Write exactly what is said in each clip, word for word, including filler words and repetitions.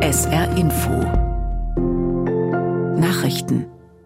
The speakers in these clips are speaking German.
S R Info Nachrichten.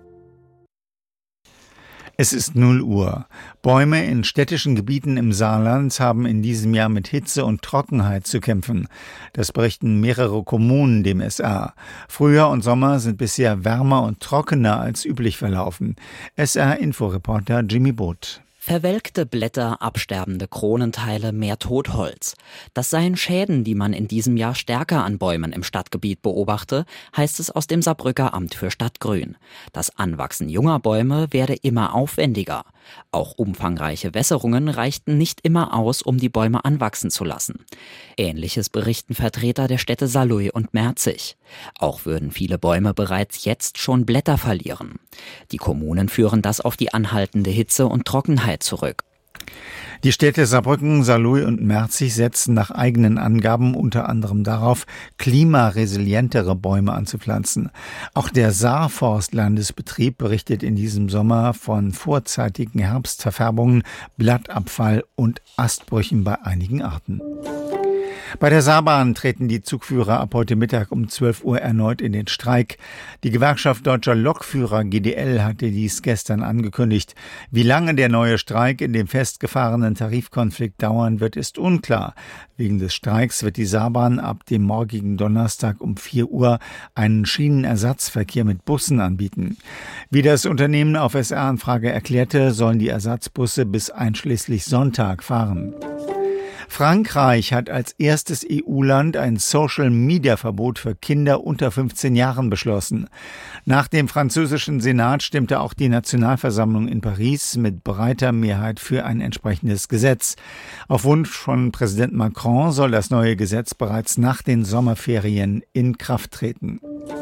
Es ist null Uhr. Bäume in städtischen Gebieten im Saarland haben in diesem Jahr mit Hitze und Trockenheit zu kämpfen. Das berichten mehrere Kommunen dem S R. Frühjahr und Sommer sind bisher wärmer und trockener als üblich verlaufen. S R-Inforeporter Jimmy Boot. Verwelkte Blätter, absterbende Kronenteile, mehr Totholz. Das seien Schäden, die man in diesem Jahr stärker an Bäumen im Stadtgebiet beobachte, heißt es aus dem Saarbrücker Amt für Stadtgrün. Das Anwachsen junger Bäume werde immer aufwendiger. Auch umfangreiche Wässerungen reichten nicht immer aus, um die Bäume anwachsen zu lassen. Ähnliches berichten Vertreter der Städte Saarlouis und Merzig. Auch würden viele Bäume bereits jetzt schon Blätter verlieren. Die Kommunen führen das auf die anhaltende Hitze und Trockenheit zurück. Die Städte Saarbrücken, Saarlouis und Merzig setzen nach eigenen Angaben unter anderem darauf, klimaresilientere Bäume anzupflanzen. Auch der Saarforstlandesbetrieb berichtet in diesem Sommer von vorzeitigen Herbstverfärbungen, Blattabfall und Astbrüchen bei einigen Arten. Bei der Saarbahn treten die Zugführer ab heute Mittag um zwölf Uhr erneut in den Streik. Die Gewerkschaft Deutscher Lokführer G D L hatte dies gestern angekündigt. Wie lange der neue Streik in dem festgefahrenen Tarifkonflikt dauern wird, ist unklar. Wegen des Streiks wird die Saarbahn ab dem morgigen Donnerstag um vier Uhr einen Schienenersatzverkehr mit Bussen anbieten. Wie das Unternehmen auf S R-Anfrage erklärte, sollen die Ersatzbusse bis einschließlich Sonntag fahren. Frankreich hat als erstes E U-Land ein Social-Media-Verbot für Kinder unter fünfzehn Jahren beschlossen. Nach dem französischen Senat stimmte auch die Nationalversammlung in Paris mit breiter Mehrheit für ein entsprechendes Gesetz. Auf Wunsch von Präsident Macron soll das neue Gesetz bereits nach den Sommerferien in Kraft treten.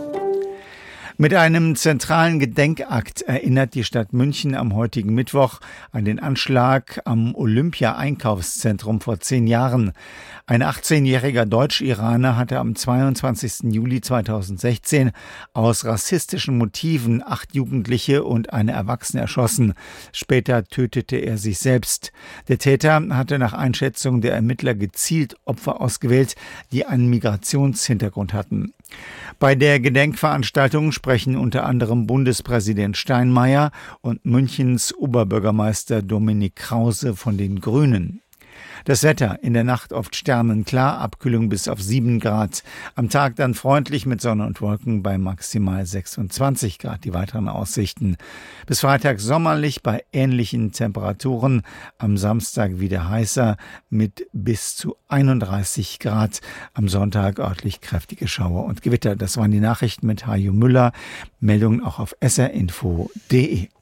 Mit einem zentralen Gedenkakt erinnert die Stadt München am heutigen Mittwoch an den Anschlag am Olympia-Einkaufszentrum vor zehn Jahren. Ein achtzehnjähriger Deutsch-Iraner hatte am zweiundzwanzigsten Juli zweitausendsechzehn aus rassistischen Motiven acht Jugendliche und eine Erwachsene erschossen. Später tötete er sich selbst. Der Täter hatte nach Einschätzung der Ermittler gezielt Opfer ausgewählt, die einen Migrationshintergrund hatten. Bei der Gedenkveranstaltung sprechen unter anderem Bundespräsident Steinmeier und Münchens Oberbürgermeister Dominik Krause von den Grünen. Das Wetter: in der Nacht oft sternenklar, Abkühlung bis auf sieben Grad. Am Tag dann freundlich mit Sonne und Wolken bei maximal sechsundzwanzig Grad. Die weiteren Aussichten: bis Freitag sommerlich bei ähnlichen Temperaturen. Am Samstag wieder heißer mit bis zu einunddreißig Grad. Am Sonntag örtlich kräftige Schauer und Gewitter. Das waren die Nachrichten mit Hajo Müller. Meldungen auch auf s r info punkt d e.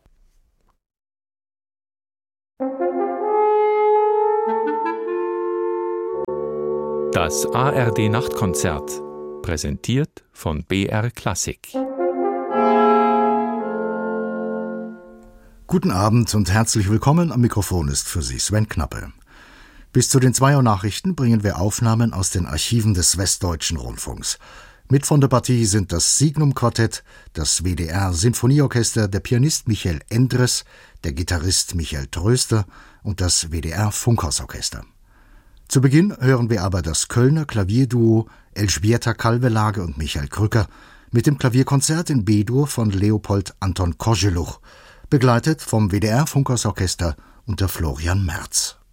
Das A R D-Nachtkonzert, präsentiert von B R Klassik. Guten Abend und herzlich willkommen. Am Mikrofon ist für Sie Sven Knappe. Bis zu den zwei Uhr Nachrichten bringen wir Aufnahmen aus den Archiven des Westdeutschen Rundfunks. Mit von der Partie sind das Signum-Quartett, das W D R-Sinfonieorchester, der Pianist Michael Endres, der Gitarrist Michael Tröster und das W D R-Funkhausorchester. Zu Beginn hören wir aber das Kölner Klavierduo Elżbieta Kalvelage und Michael Krücker mit dem Klavierkonzert in B-Dur von Leopold Anton Kozeluch, begleitet vom W D R-Funkhausorchester unter Florian Merz.